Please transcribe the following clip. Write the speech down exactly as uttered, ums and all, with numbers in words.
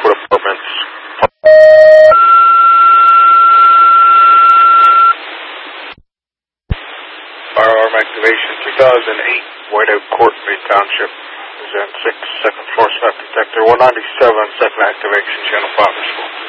Lakewood Apartments. Fire alarm activation two thousand eight, Whiteout Court, Bay Township. Present six, second floor smoke detector, one ninety-seven, second activation, channel five response.